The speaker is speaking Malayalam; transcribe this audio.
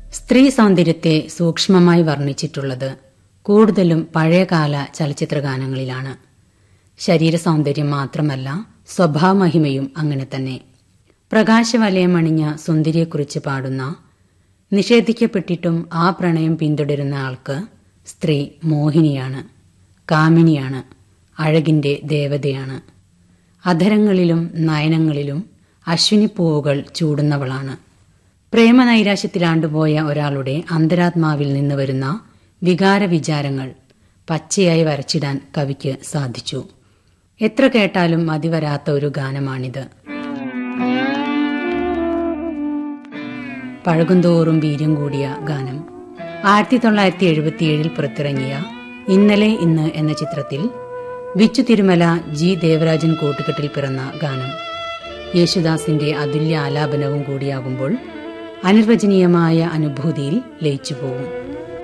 സ്ത്രീ സൗന്ദര്യത്തെ സൂക്ഷ്മമായി വർണ്ണിച്ചിട്ടുള്ളത് കൂടുതലും പഴയകാല ചലച്ചിത്രഗാനങ്ങളിലാണ്. ശരീര സൗന്ദര്യം മാത്രമല്ല, സ്വഭാവമഹിമയും അങ്ങനെ തന്നെ. പ്രകാശവലയമണിഞ്ഞ സുന്ദരിയെക്കുറിച്ച് പാടുന്ന നിഷേധിക്കപ്പെട്ടിട്ടും ആ പ്രണയം പിന്തുടരുന്ന ആൾക്ക് സ്ത്രീ മോഹിനിയാണ്, കാമിനിയാണ്, അഴകിന്റെ ദേവതയാണ്. അധരങ്ങളിലും നയനങ്ങളിലും അശ്വിനിപ്പൂവുകൾ ചൂടുന്നവളാണ്. പ്രേമനൈരാശ്യത്തിലാണ്ടുപോയ ഒരാളുടെ അന്തരാത്മാവിൽ നിന്ന് വരുന്ന വികാര വിചാരങ്ങൾ പച്ചയായി വരച്ചിടാൻ കവിക്ക് സാധിച്ചു. എത്ര കേട്ടാലും മതിവരാത്ത ഒരു ഗാനമാണിത്. പഴകുന്തോറും വീര്യം കൂടിയ ഗാനം. 1977 പുറത്തിറങ്ങിയ ഇന്നലെ ഇന്ന് എന്ന ചിത്രത്തിൽ വിച്ചു തിരുമല, ജി ദേവരാജൻ കൂട്ടുകെട്ടിൽ പിറന്ന ഗാനം. യേശുദാസിന്റെ അതുല്യ ആലാപനവും കൂടിയാകുമ്പോൾ അനിർവചനീയമായ അനുഭൂതിയിൽ ലയിച്ചുപോകും.